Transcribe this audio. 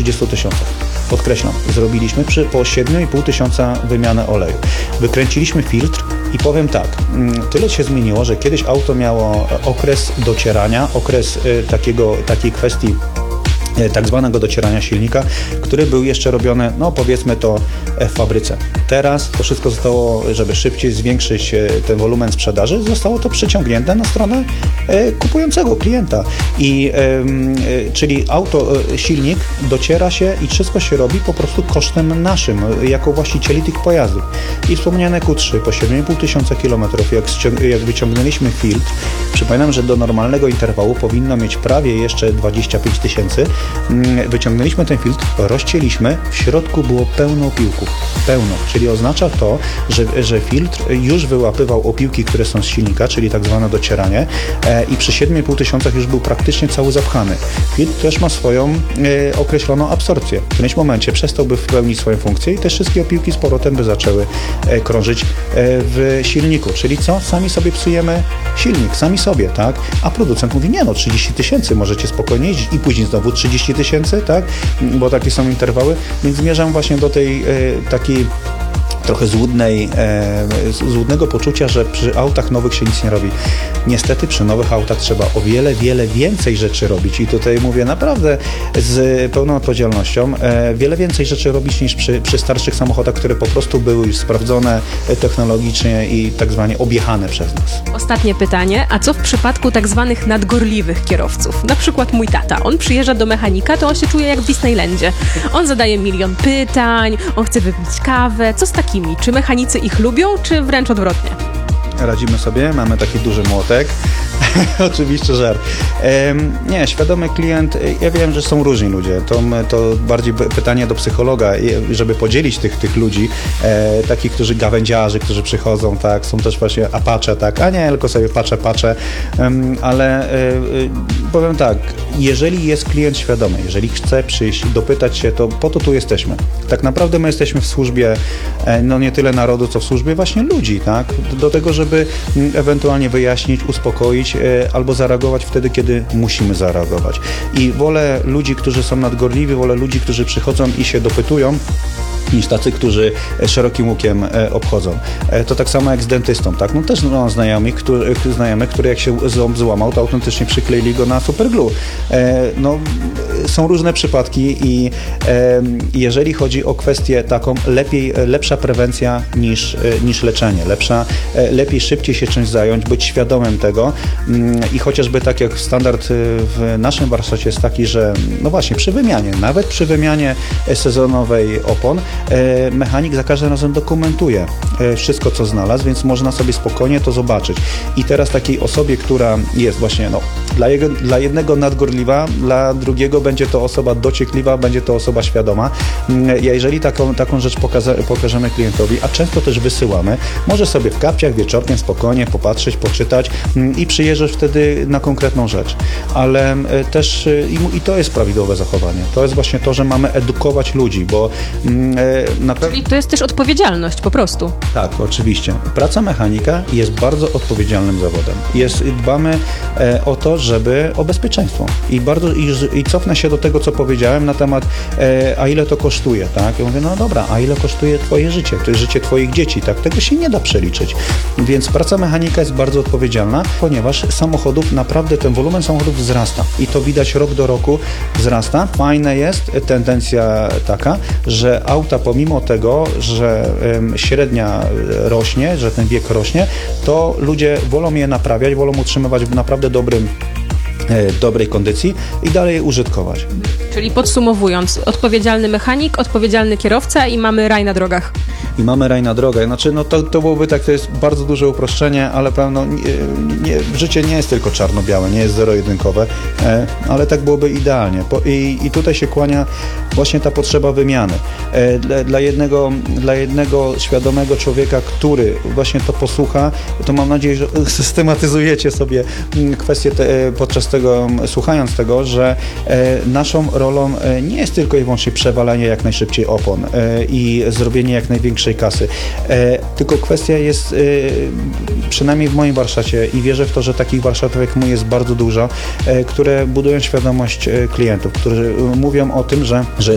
30 tysiącach. Podkreślam, zrobiliśmy po 7,5 tysiąca wymianę oleju. Wykręciliśmy filtr i powiem tak, tyle się zmieniło, że kiedyś auto miało okres docierania, okres takiej kwestii tak zwanego docierania silnika, który był jeszcze robiony, no powiedzmy to w fabryce. Teraz to wszystko zostało, żeby szybciej zwiększyć ten wolumen sprzedaży, zostało to przeciągnięte na stronę kupującego klienta. Czyli silnik dociera się i wszystko się robi po prostu kosztem naszym, jako właścicieli tych pojazdów. I wspomniane Q3 po 7,5 tysiąca kilometrów, jak wyciągnęliśmy filtr, przypominam, że do normalnego interwału powinno mieć prawie jeszcze 25 tysięcy. Wyciągnęliśmy ten filtr, rozcięliśmy, w środku było pełno opiłków. Pełno, czyli oznacza to, że filtr już wyłapywał opiłki, które są z silnika, czyli tak zwane docieranie i przy 7,5 tysiącach już był praktycznie cały zapchany. Filtr też ma swoją określoną absorpcję. W którymś momencie przestałby pełnić swoją funkcję i te wszystkie opiłki z powrotem by zaczęły krążyć w silniku. Czyli co? Sami sobie psujemy silnik, sami sobie, tak? A producent mówi, nie no, 30 tysięcy możecie spokojnie jeździć i później znowu 30 tysięcy, tak? Bo takie są interwały, więc zmierzam właśnie do tej takiej trochę złudnego poczucia, że przy autach nowych się nic nie robi. Niestety przy nowych autach trzeba o wiele więcej rzeczy robić i tutaj mówię naprawdę z pełną odpowiedzialnością, wiele więcej rzeczy robić niż przy starszych samochodach, które po prostu były już sprawdzone technologicznie i tak zwanie objechane przez nas. Ostatnie pytanie, a co w przypadku tak zwanych nadgorliwych kierowców? Na przykład mój tata, on przyjeżdża do mechanika, to on się czuje jak w Disneylandzie. On zadaje milion pytań, on chce wypić kawę, co z takimi? Czy mechanicy ich lubią, czy wręcz odwrotnie? Radzimy sobie, mamy taki duży młotek. Oczywiście żart. Nie, świadomy klient, ja wiem, że są różni ludzie. To bardziej pytanie do psychologa, żeby podzielić tych ludzi, takich, którzy gawędziarzy, którzy przychodzą, tak, są też właśnie apacze, tak, a nie, tylko sobie patrzę, ale powiem tak, jeżeli jest klient świadomy, jeżeli chce przyjść, dopytać się, to po to tu jesteśmy. Tak naprawdę my jesteśmy w służbie, no nie tyle narodu, co w służbie właśnie ludzi, tak, do tego, żeby ewentualnie wyjaśnić, uspokoić, albo zareagować wtedy, kiedy musimy zareagować. I wolę ludzi, którzy są nadgorliwi, wolę ludzi, którzy przychodzą i się dopytują, niż tacy, którzy szerokim łukiem obchodzą. To tak samo jak z dentystą, tak? No też mam znajomych, który jak się ząb złamał, to autentycznie przykleili go na superglue. No, są różne przypadki i jeżeli chodzi o kwestię taką, lepsza prewencja niż leczenie. Lepiej szybciej się czymś zająć, być świadomym tego i chociażby tak jak standard w naszym warsztacie jest taki, że no właśnie nawet przy wymianie sezonowej opon, mechanik za każdym razem dokumentuje wszystko, co znalazł, więc można sobie spokojnie to zobaczyć. I teraz takiej osobie, która jest właśnie, no, dla jednego nadgorliwa, dla drugiego będzie to osoba dociekliwa, będzie to osoba świadoma. Jeżeli taką rzecz pokażemy klientowi, a często też wysyłamy, może sobie w kapciach wieczorkiem spokojnie popatrzeć, poczytać i przyjeżdżasz wtedy na konkretną rzecz. Ale też i to jest prawidłowe zachowanie. To jest właśnie to, że mamy edukować ludzi, bo Czyli to jest też odpowiedzialność po prostu. Tak, oczywiście. Praca mechanika jest bardzo odpowiedzialnym zawodem. Dbamy o to, żeby o bezpieczeństwo. I cofnę się do tego, co powiedziałem na temat a ile to kosztuje, tak? Ja mówię, no dobra, a ile kosztuje twoje życie? To jest życie twoich dzieci, tak? Tego się nie da przeliczyć. Więc praca mechanika jest bardzo odpowiedzialna, ponieważ naprawdę ten wolumen samochodów wzrasta. I to widać rok do roku wzrasta. Fajne jest tendencja taka, że auta pomimo tego, że średnia rośnie, że ten wiek rośnie, to ludzie wolą je naprawiać, wolą utrzymywać w naprawdę dobrej kondycji i dalej je użytkować. Czyli podsumowując, odpowiedzialny mechanik, odpowiedzialny kierowca i mamy raj na drogach. I mamy raj na drogę. Znaczy, no to byłoby tak, to jest bardzo duże uproszczenie, ale pewno życie nie jest tylko czarno-białe, nie jest zero-jedynkowe, ale tak byłoby idealnie. I tutaj się kłania właśnie ta potrzeba wymiany. Dla jednego świadomego człowieka, który właśnie to posłucha, to mam nadzieję, że systematyzujecie sobie kwestie podczas tego, słuchając tego, że naszą rolą nie jest tylko i wyłącznie przewalanie jak najszybciej opon i zrobienie jak największej kasy, tylko kwestia jest, przynajmniej w moim warsztacie i wierzę w to, że takich warsztatów jak mój jest bardzo dużo, które budują świadomość klientów, którzy mówią o tym, że